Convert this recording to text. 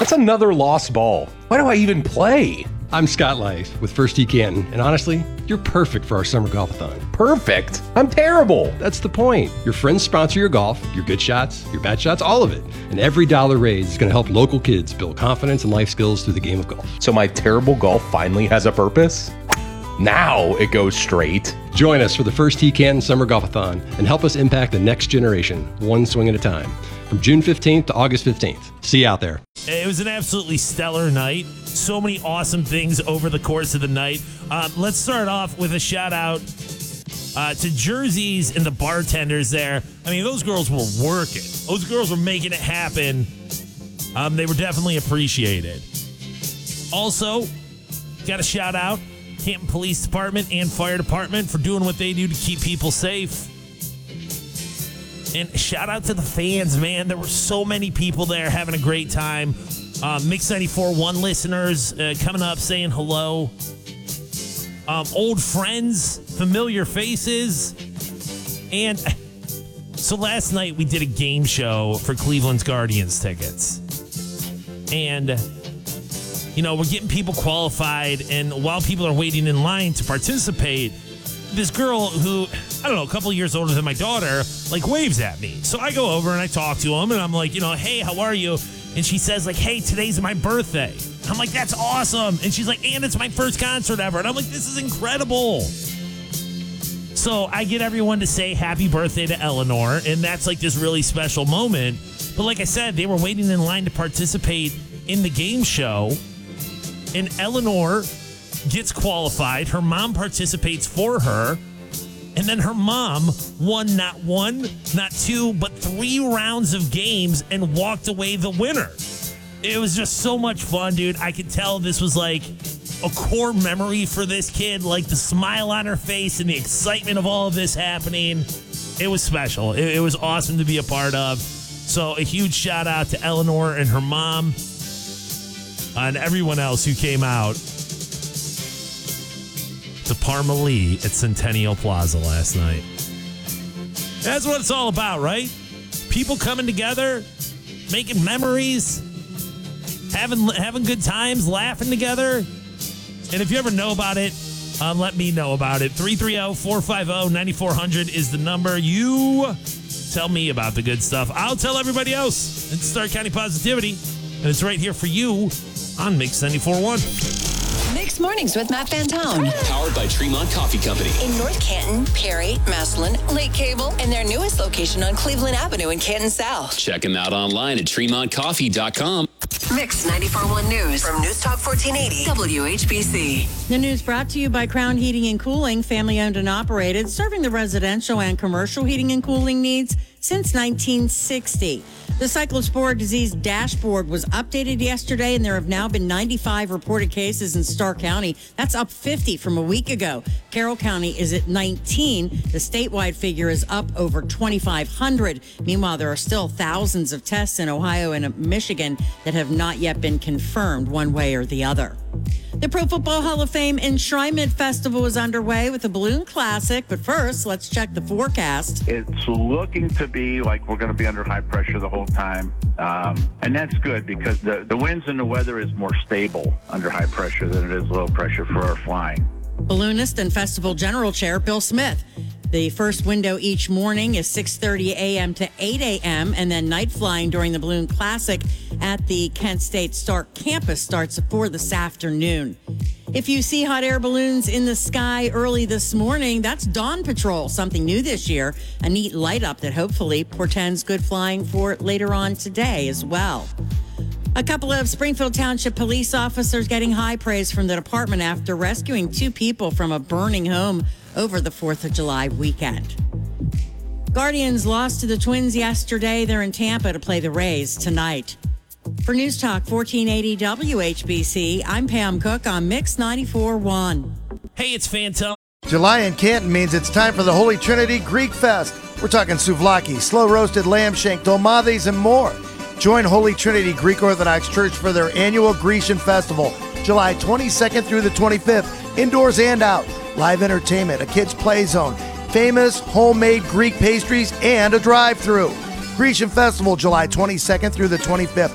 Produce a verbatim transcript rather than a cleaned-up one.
That's another lost ball. Why do I even play? I'm Scott Lice with First Tee Canton, and honestly, you're perfect for our summer golf-a-thon. Perfect? I'm terrible. That's the point. Your friends sponsor your golf, your good shots, your bad shots, all of it. And every dollar raised is going to help local kids build confidence and life skills through the game of golf. So my terrible golf finally has a purpose? Now it goes straight. Join us for the First Tee Canton Summer Golf-a-thon and help us impact the next generation, one swing at a time. From June fifteenth to August fifteenth. See you out there. It was an absolutely stellar night. So many awesome things over the course of the night. Um, let's start off with a shout out uh, to Jerseys and the bartenders there. I mean, those girls were working. Those girls were making it happen. Um, they were definitely appreciated. Also, got a shout out Canton Police Department and Fire Department for doing what they do to keep people safe. And shout out to the fans, man. There were so many people there having a great time. Uh, Mix ninety-four point one listeners uh, coming up saying hello. Um, old friends, familiar faces. And so last night we did a game show for Cleveland's Guardians tickets. And, you know, we're getting people qualified. And while people are waiting in line to participate, this girl who, I don't know, a couple of years older than my daughter, like waves at me. So I go over and I talk to him and I'm like, you know, hey, how are you? And she says like, hey, today's my birthday. I'm like, that's awesome. And she's like, and it's my first concert ever. And I'm like, this is incredible. So I get everyone to say happy birthday to Eleanor. And that's like this really special moment. But like I said, they were waiting in line to participate in the game show. And Eleanor gets qualified. Her mom participates for her. And then her mom won not one, not two, but three rounds of games and walked away the winner. It was just so much fun, dude. I could tell this was like a core memory for this kid, like the smile on her face and the excitement of all of this happening. It was special. It, it was awesome to be a part of. So a huge shout out to Eleanor and her mom and everyone else who came out to Parma Lee at Centennial Plaza last night. That's what it's all about, right? People coming together, making memories, having having good times, laughing together. And if you ever know about it, um, let me know about it. three three zero, four five zero, nine four zero zero is the number. You tell me about the good stuff. I'll tell everybody else. It's Stark County Positivity, and it's right here for you on Mix ninety-four point one. Mixed Mornings with Matt Fantone. Powered by Tremont Coffee Company. In North Canton, Perry, Massillon, Lake Cable, and their newest location on Cleveland Avenue in Canton South. Check them out online at tremont coffee dot com. Mix ninety-four point one News from News Talk fourteen eighty W H B C. The news brought to you by Crown Heating and Cooling, family owned and operated, serving the residential and commercial heating and cooling needs since nineteen sixty. The Cyclospora disease dashboard was updated yesterday, and there have now been ninety-five reported cases in Stark County. That's up fifty from a week ago. Carroll County is at nineteen. The statewide figure is up over twenty-five hundred. Meanwhile, there are still thousands of tests in Ohio and Michigan that have not yet been confirmed one way or the other. The Pro Football Hall of Fame Enshrinement Festival is underway with a balloon classic. But first, let's check the forecast. It's looking to be like we're going to be under high pressure the whole time. Um, and that's good because the, the winds and the weather is more stable under high pressure than it is low pressure for our flying. Balloonist and Festival General Chair Bill Smith. The first window each morning is six thirty a.m. to eight a.m. and then night flying during the Balloon Classic at the Kent State Stark campus starts for this afternoon. If you see hot air balloons in the sky early this morning, that's Dawn Patrol, something new this year, a neat light up that hopefully portends good flying for later on today as well. A couple of Springfield Township police officers getting high praise from the department after rescuing two people from a burning home over the fourth of July weekend. Guardians lost to the Twins yesterday. They're in Tampa to play the Rays tonight. For News Talk fourteen eighty W H B C, I'm Pam Cook on Mix ninety-four point one. Hey, it's Fantone. July in Canton means it's time for the Holy Trinity Greek Fest. We're talking souvlaki, slow-roasted lamb shank, dolmades, and more. Join Holy Trinity Greek Orthodox Church for their annual Grecian Festival, July twenty-second through the twenty-fifth, indoors and out. Live entertainment, a kids' play zone, famous homemade Greek pastries, and a drive-thru. Grecian Festival, July twenty-second through the twenty-fifth.